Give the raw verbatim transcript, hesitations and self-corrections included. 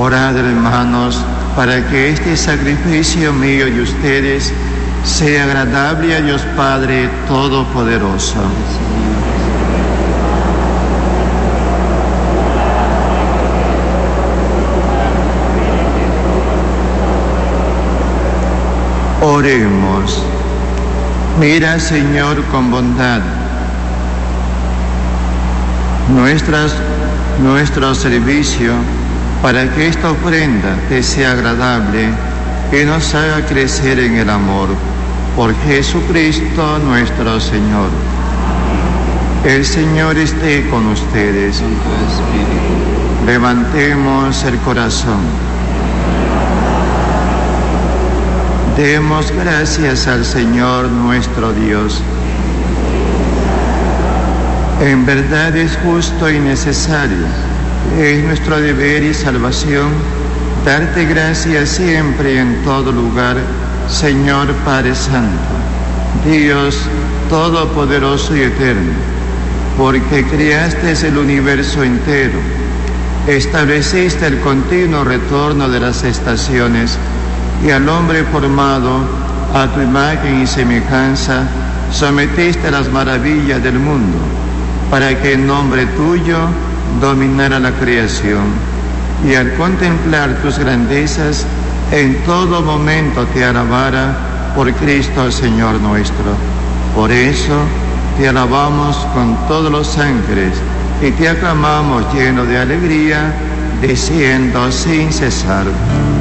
Orad, hermanos, para que este sacrificio mío y ustedes sea agradable a Dios Padre Todopoderoso. Oremos. Mira, Señor, con bondad nuestras, nuestro servicio, para que esta ofrenda te sea agradable y nos haga crecer en el amor. Por Jesucristo nuestro Señor. El Señor esté con ustedes. Levantemos el corazón. Demos gracias al Señor nuestro Dios. En verdad es justo y necesario, es nuestro deber y salvación, darte gracias siempre y en todo lugar, Señor Padre Santo, Dios Todopoderoso y Eterno, porque creaste el universo entero, estableciste el continuo retorno de las estaciones, y al hombre formado a tu imagen y semejanza, sometiste a las maravillas del mundo, para que en nombre tuyo dominara la creación, y al contemplar tus grandezas, en todo momento te alabara por Cristo Señor nuestro. Por eso te alabamos con todos los ángeles, y te aclamamos lleno de alegría, diciendo sin cesar: